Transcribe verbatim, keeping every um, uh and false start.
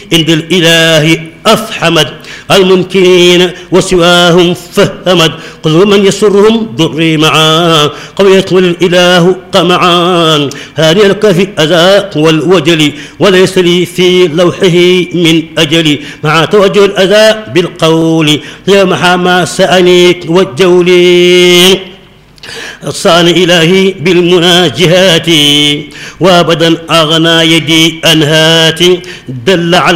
عند الإله أفحمد الممكنين وسواهم فهمد قل من يسرهم ضري معا قويت الإله قمعان هاني لك في أذى والوجل وليس لي في لوحه من أجلي مع توجه الأذى بالقول يا محامى سأنيك والجولي صان إلهي بالمناجهات وابدا أغنى يدي أنهات دل على